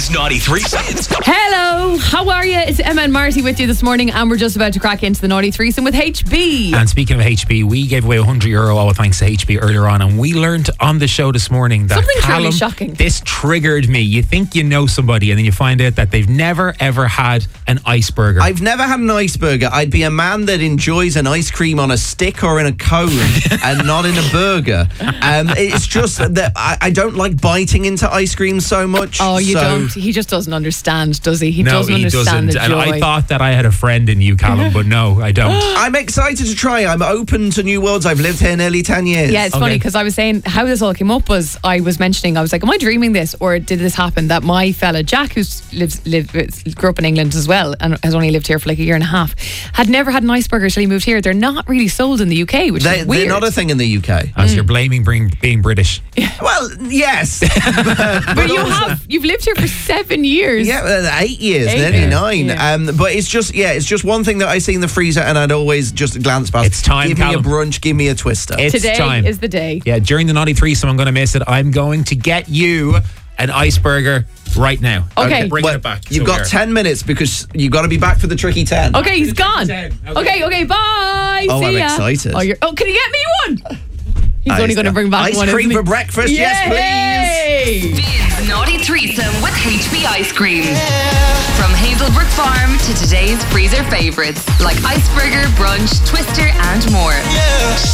Today's Naughty Threesome. Hello, how are you? It's Emma and Marty with you this morning, and we're just about to crack into the Naughty Threesome with HB. And speaking of HB, we gave away €100 all thanks to HB earlier on, and we learned on the show this morning that Something Callum, truly shocking. This triggered me. You think you know somebody, and then you find out that they've never ever had an iceberger. I've never had an iceberger. I'd be a man that enjoys an ice cream on a stick or in a cone and not in a burger. It's just that I don't like biting into ice cream so much. Oh, you so don't? He just doesn't understand, does he? He no, doesn't he understand doesn't. the joy. And I thought that I had a friend in you, Callum, but no, I don't. I'm excited to try. I'm open to new worlds. I've lived here nearly 10 years. Yeah, it's funny because I was saying how this all came up was I was mentioning, I was like, am I dreaming this or did this happen? That my fella Jack, who grew up in England as well and has only lived here for like a year and a half, had never had an iceberger till he moved here. They're not really sold in the UK, which is weird. They're not a thing in the UK. As you're blaming being British. Well, yes. But you've lived here for 7 years. Yeah, 8 years, 8 nearly years, 9. yeah. But it's just one thing that I see in the freezer and I'd always just glance past. It's time, Give me a Callum. brunch, give me a twister. It's Today time. is the day. Yeah, during the Naughty Threesome, I'm going to miss it. I'm going to get you an iceberger right now. Okay. Bringing it back. You've got 10 minutes because you've got to be back for the tricky 10. Okay, he's gone. 10. Okay, bye. Oh, See I'm ya. excited. Can you get me one? He's only going to bring back ice one. cream isn't he? for breakfast, yes, please. Spins Naughty Threesome with HB Ice Cream. From Hazelbrook Farm to today's freezer favourites like iceberger, brunch, twister and more.